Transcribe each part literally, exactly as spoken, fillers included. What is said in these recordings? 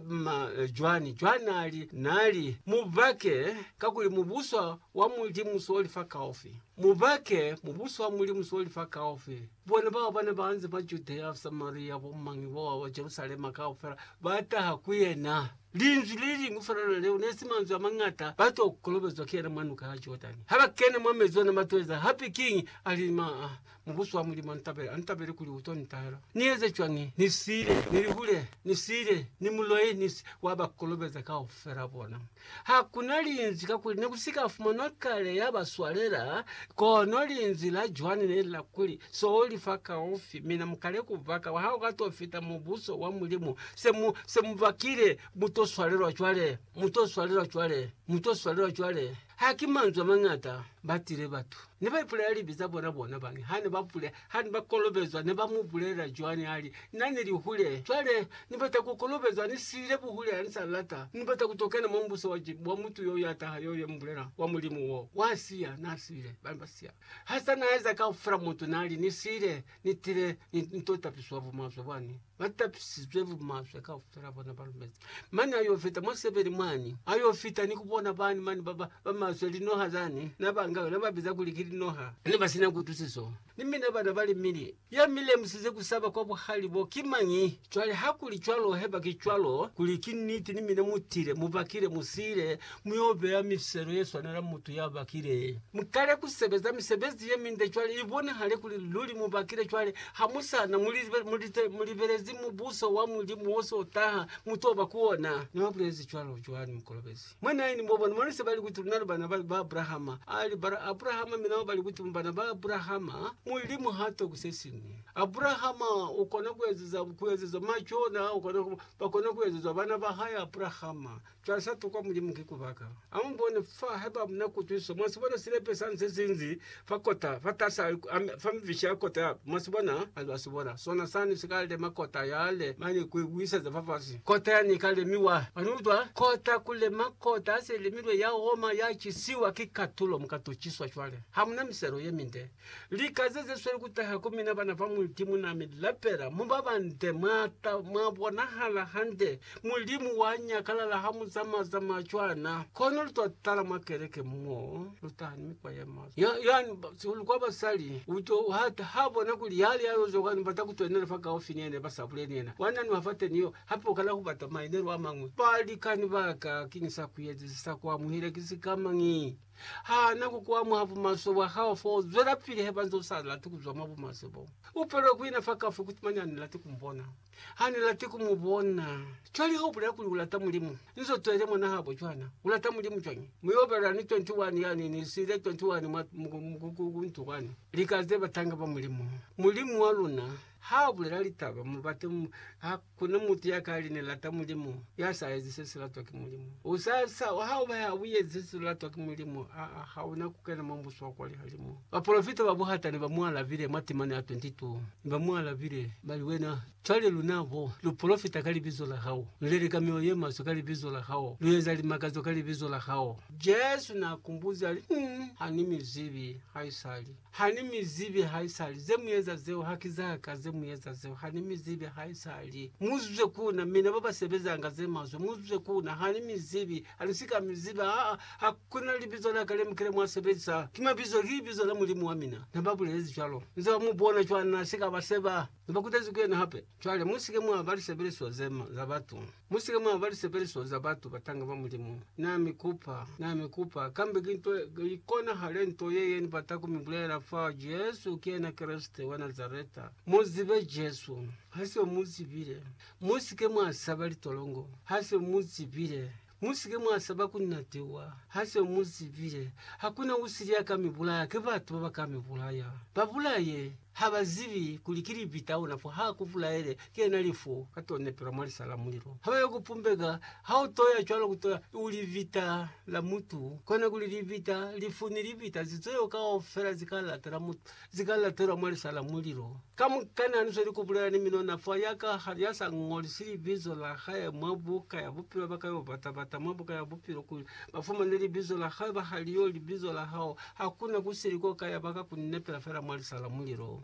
ma Joani Joani ali nali mubake kakuli mubuswa wa mulimu soli faka ofi mubake mubuswa wa mulimu soli faka ofi bona ba bana banze ba Judea Samaria bo mangi bo wa Jerusalem ka ofera bata hakuyena linzi lili ngufarana leo nesimanzo amangata bato kolobezwa kera manuka ha Jordan haba kene mwamezo na matweza happy king alima mubuswa wa mulimu antabere antabere kuli utoni tahera nieze chwangi nisire nilihule nisire nimuloye nis waba kolobeza ka ofera bona hakuna linzi kakuli nekusika afumana kale yabaswalera kono linzi la Joani ne la kuli so oli faka ofi mina mukale kuvaka wahao katofita mubuso wa mulimu semu semuvakire mutoswalero chwale mutoswalero chwale mutoswalero chwale hakimanzo mangata batire batu ne bayipule ali bizabona bona bangi hani bapule hani bakolobezwa ne bamubulera Joani ali nani lihule chwale nibata kukolobezwa ni sire buhule ansalata nibata kutokana mumbuso wa mtu yoyo ata yoyo mbulera wa mulimu wo wasia nasire bambasia hasa naweza ka ufra mtu nali ni sire nitire ntota piswavu maso bani batapisizwevu maso ka ufra bona balumezi mani ayo fita mwaseberi mani ayo fita nikubona bani mani baba bamaso lino hazani nabanga nababiza kulikiri noha nibasina kutusiso nimina bana bali mili ya mile msize kusaba kwa buhali bo kimanyi chwale hakuli chwalo heba kichwalo kulikiniti nimina mutire mubakire musire muyobe ya misero Yesu anara mutu yabakire mukale kusebeza misebezi ye minde chwale ibone hale kuli luli mubakire chwale hamusana muliberezi mubuso wa mulimu wose otaha mutoba kuona nabulezi chwalo chwani mukolobezi mwana ni mbobona mwanise bali kutunana bana ba Abrahama ali bara Abrahama mina bali kutumbana ba Abrahama mulimu hato kusesini Abrahama ukona kwezeza kwezeza machona ukona bakona kwezeza bana ba haya Abrahama twasa tukwa mulimu kikubaka ambone fa heba mna kutwiso mwasibona sile pesa nsezinzi fakota fatasa famvisha kota mwasibona alwasibona sona sani sikale makota yale mani kuigwisa za fafasi kota yani kale miwa anudwa kota kule makota aselimirwe ya Roma ya chisiwa kikatulo mkatochiswa chwale hamuna misero yeminde likazeze swele kutaha kumina bana vamu timu na milapera mubabande mata mabona hala hande mulimu wanya kalala hamu zama zama chwana kono luto tala makereke mo lutani mikwa yema ya yani ulikuwa basali uto hata habona kuli yali yayo zokani batakutwenera faka ofinene basabulene wana ni wafate niyo hapo kala kubata mainero amangwe bali kani baka kinisa kuyezisa kwa muhire kisikamani ha nako kwa muhavu masoba hao fo zera pili hebanzo sala tukuzwa mabu masobo upero kuina faka fu kutumanya ni lati kumbona hani lati kumubona chali hobu la kulata mulimu nizo twelemo na habo chwana ulata mulimu chwanyi muyobera ni ishirini na moja yani ni sire ishirini na moja muguntu wani likaze batanga ba mulimu mulimu waluna habule lalitaba mubate hakuna muti yakali ne lata mulimu yasa ezisesela toki mulimu usasa hao baya uyezisesela toki mulimu hauna kukena mambo swa kwali halimu aprofita babuhata ne bamwala vile matimani ya ishirini na mbili bamwala vile bali wena chale lunavo lu profita kali bizola hao lele kamio yema so kali bizola hao luyeza limakazo kali bizola hao Yesu na kumbuzi ali mm, hani mizibi haisali hani mizibi haisali zemuyeza zeo hakizaka zemuyeza zeo hani mizibi haisali muzwe kuna mina baba sebeza ngaze mazo muzwe kuna hani mizibi alisika mizibi haa hakuna libizola kale mkele mwasebeza kima bizo hii bizola mulimu wamina na babu lezi chalo nza mubona chwa nasika baseba nabakutezi kuyena hape chwale musike mwa bali sebele so zema za batu musike mwa bali sebele so za batu batanga ba mulimu na mikupa na mikupa kambe ginto ikona halento yeye ni bataku mibulera fa Yesu kena Kristo wa Nazareta muzibe Yesu hasi muzibire musike mwa sabali tolongo hasi muzibire musike mwasaba kunatewa hase muzibire hakuna usiria kamibulaya kebatu baba kamibulaya babulaye habazibi kulikiri bitao nafo hakuvulaere kena lifu katone pera mwali salamuliro habayo kupumbega hao toya chwalo kutoya ulivita la mutu kona kulivita lifu nilivita zizoyo ka ofera zikala tera mutu zikala tera mwali salamuliro kamu kana anuso likubulaya ni mino nafo yaka yasa ngoli siri bizo la haya mabuka ya bupiro bakayo batabata mabuka ya bupiro kuli bafuma nili bizo la haya bahaliyo libizo la hao hakuna kusiri kwa kaya baka kuninepera fera mwali salamuliro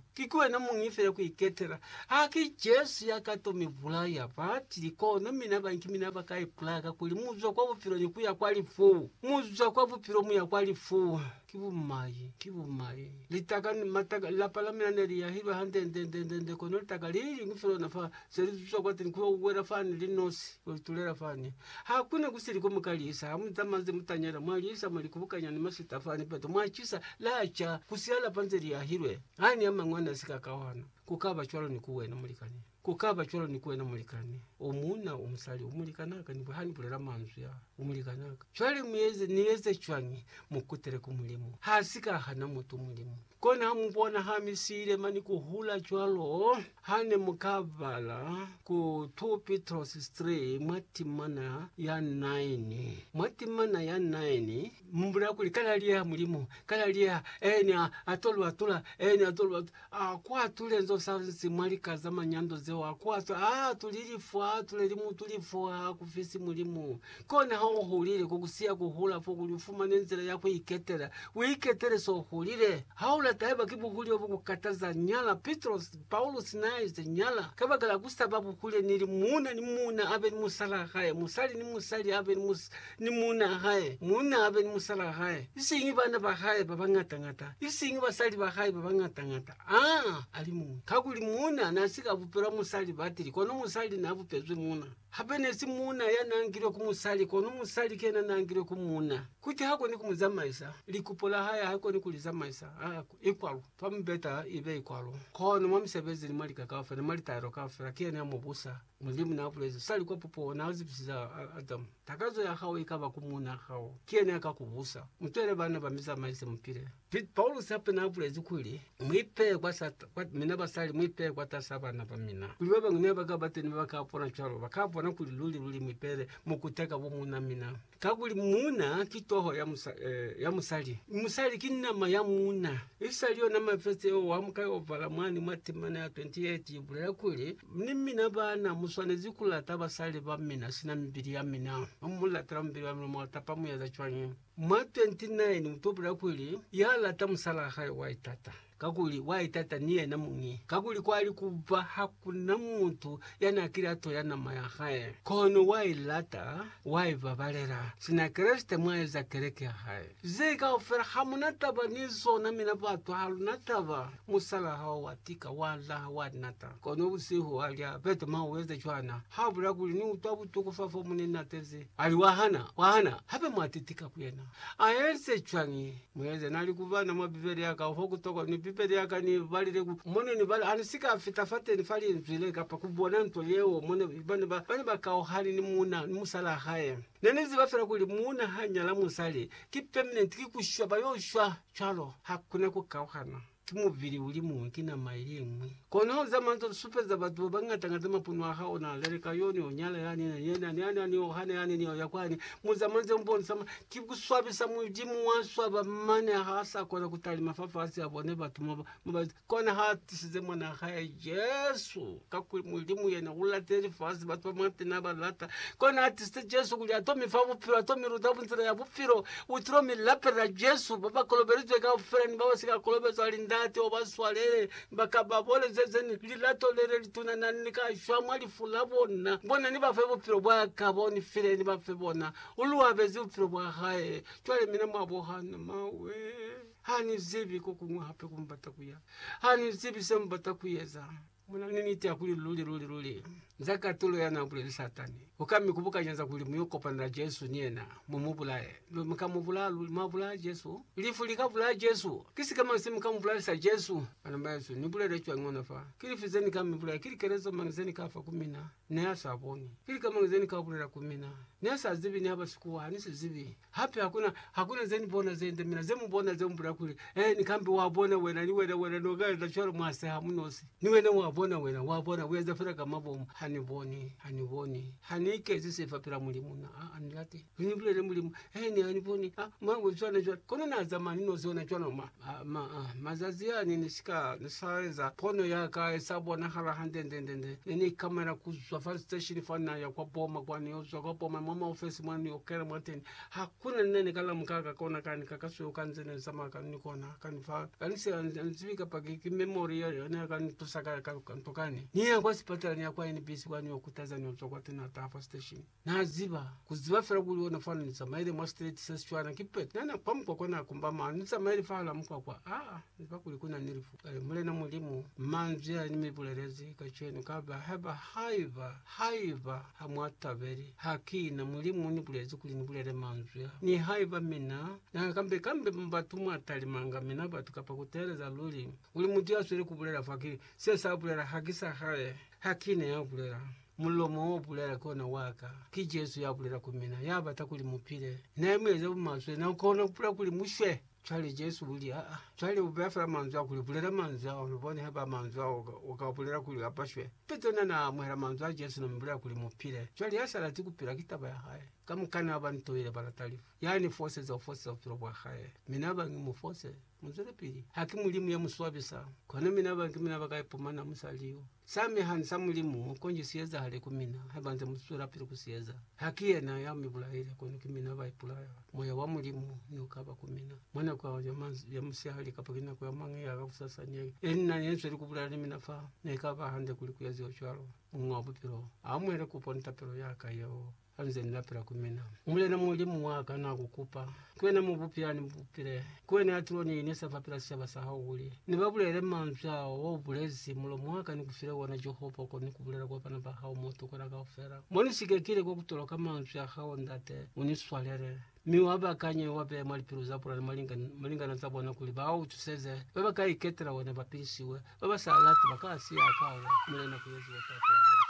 kikuwe na mungifere kuiketera haki Jesu yakatomi vulaya pati kona mina banki mina bakai plaga kuli muzo kwa vupiro nikuya kwali fu muzo kwa vupiro muya kwali fu kibu mai kibu mai litaka mataga la palamina neri ya hiba hande ndende ndende kono litaka lili ngifiro nafa seri zo kwa tinkuwa uwera fani linosi tulera fani hakuna kusiri kumukalisa mutamanze mutanyera mwalisa malikubuka nyani masita fani peto mwachisa lacha kusiala panzeri ya hirwe hani ama ngwana sikakawana kukaba chwalo nikuwe na mulikani kukaba chwalo nikuwe na mulikani omuna omusali umulikanaka ni hani bulera manzu ya umulikanaka chwali muyeze niyeze chwanyi mukutere kumulimu hasika hana mutu mulimu kona hamubona hamisire mani kuhula chwalo hane mukabala ku two Petros three mwatimana ya nine mwatimana ya nine mbura kuli kalalia mulimu kalalia eni atolu atula eni atolu atula akwa tulenzo sazi mwalika zama nyando zewa akwa ah tulilifwa tulelimu tulifwa kufisi mulimu kona hao hulile kukusia kuhula fo kulifuma nenzela yako iketera wiketera so hulile haula taiba kibuhuli obu kataza nyala Petros Paulus naise nyala kabagala kusababu kule nili muna ni muna abe ni musala haye musali ni musali abe ni mus ni muna haye muna abe ni musala haye isingi bana ba haye baba ngata ngata isingi basali ba haye baba ngata ngata ah alimu kakuli muna nasika bupera musali batiri kono musali nabu pezwe muna habene si muna yanangire kumusali kono musali kena nangire kumuna kuti hako ni kumuzamaisa likupola haya hako ni kulizamaisa ah equal pambeta ibe equal kono mwamsebezi ni mali kakafa ni mali tayro kafa kene amubusa mulimu na apulezi sali kwa popo na azibisiza Adam takazo ya hawo ikaba kumuna hawo kene akakubusa mutwele bana bamiza maise mpire Pit Paulus hape na apulezi kuli mwipe kwa sata kwa mina basali mwipe kwa tasaba na bamina kuliweba nguneba kabate ni bakapona chalo bakapona kuli luli luli mwipere mukuteka bomuna mina kakuli muna kitoho ya musa, eh, ya musali musali kinama ya muna isalio na mafete o wamuka ovala mwani mwatimana ya twenty-eight ibula kuli nimina bana muswane zikula tabasali bamina sina mbiri ya mina amula trambiri ya mina mwatapa muya za chwanyi mwa twenty-nine mutobula kuli yala tamusala hai waitata kakuli waitata niye na mungi kakuli kwali kuba hakuna muntu yana kirato yana maya hae kono wailata waivavalera sina kreste mweza kereke hae zeka ofera hamunataba nizo na mina batu halunataba musala hao watika wala wadnata kono usihu walia beto maweze chwana habula kuli ni utabu tukufafo munina teze ali wahana wahana habe mwatitika kuyena ayense chwangi mweze nali kubana mabiveri yaka ufoku toko ni biberi yaka ni valire mone ni vala anisika fitafate ni fali nzile kapa kubona nto yeo mone bane ba bane ba kao hali ni muna ni musala haye nenezi bafera kuli muna hanya la musali ki permanent ki kushwa bayo shwa chalo hakuna ku kauhana kimuviri uli mungi na mayimwe kono zamanto super za batu bangata ngatama punwa hao na lereka yoni onyala yani na yena yani yani ohane yani ni yakwani muzamanze mboni sama kikuswabisa mujimu waswaba mane hasa kona kutali mafafasi abone batu mba kona hati sizemo na haya Yesu kakuli mujimu yena ulateri fasi batu mate na balata kona hati site Yesu kuli atomi favu piro atomi rudabu ntira ya bupiro utromi lapera Yesu baba koloberitu eka ufira ni baba sika kolobezo alinda ati obaswalele bakababole zezeni lilato lere lituna nanika shwamwa lifulabona bona nibafe bupiro bwa kaboni fire nibafe bona uluwabezi bupiro bwa hae twale mina mwabohana mawe hani zibi kukumwa hape kumbata kuya hani zibi sembata kuyeza muna nini tia kuli luli luli luli zaka tulo ya na bule satani ukami kubuka nyanza kuli muyoko panda Yesu niena mumubulae mukamubula mabula Yesu lifu likabula Yesu kisi kama simu kamubula sa Yesu anamba Yesu nibule rechwa ngona fa kili fizeni kamubula kili kerezo mangezeni kafa kumina ne asaboni kili kama ngezeni kabula kumina ne asazibi ne abasikuwa ni sizibi hapi hakuna hakuna zeni bona zende mina zemu bona zemu bula kuli eh nikambi wabona wena ni wena wena noga ndachora mwase hamunosi ni wena wabona wena wabona weza fira kamabomu haniboni haniboni hanike zisifa pira mulimuna ah anilati nibule le mulimu eh ni haniboni ah mangu chwana chwana kono na zamani no zona chwana ma ma mazazi yani nishika nisaweza pono yaka sabona hala handendendende ni kamera kuzwa fan station fana ya kwa boma kwa ni ozo kwa boma mama office mwani okera mwateni hakuna nene kala mkaka kona kani kakasu kanzene sama kani kona kani fa kani se anzivika paki memory ya na kani tusaka kantokani ni ya kwa sipatala ni ya kwa N B C kwani okutaza ni ozo kwa tena tafa station na ziba kuziba fera kuli ona fana ni sama ile mwa street seschwana kipet nana pamko kona kumbama ni sama ile fala mkwa kwa ah nipa kuli kuna nilifu mule na mulimu manzia ni mibulerezi kachenu kaba haba haiva haiva hamwataberi hakina mulimu ni bulezi kuli ni bulere manzia ni haiva mina na kambe kambe mbatu atalimanga mina batu kapa kuteleza luli uli mutu aswele kubulera fakiri sesa bulera hakisa hae hakine ya bulera mulomo obulera kona waka kijesu ya bulera kumina yaba takuli mupile na mweze bumaswe na kona kupula kuli mushwe chali Jesu buli ah chali ubefra manzwa kuli bulera manzwa ubone haba manzwa ukabulera kuli apashwe petona na mwera manzwa Jesu no mbulera kuli mupile chali asala tikupira kitaba ya haye kama kana abantu ile baratalifu yani forces of forces of trouble haye minaba ngimu force muzere pili hakimulimu ya muswabisa kone minaba ngimina bakayipomana musaliyo sami hansa mulimu konje siyeza hale kumina habanze musura pili kusiyeza hakiye na ya mibulaire kone kimina bayipulaya moyo wa mulimu ni ukaba kumina mwana kwa jamanzi ya musihali kapakina kwa mange ya kusasa nye enna yenso likubula ni minafa ne kaba hande kuli kuyazi ochwalo ngobu pilo amwere kuponta pilo yakayo anze nilapira kumina mule na mulimu waka na kukupa kwena mubupira ni mubupire kwena atroni ni safa pira saba sahau uli ni babulere manza wo bulezi mulo mwaka ni kufira wana Jehova ko ni kubulera kwa pana ba hao moto kwa ka ofera moni sikekile kwa kutoloka manza hao ndate uniswalere mi waba kanye wabe malipiru zapura malinga malinga na zabona kuliba au tuseze baba kai ketera wana bapisiwe baba salati bakasi akawa mule na kuyezi wakati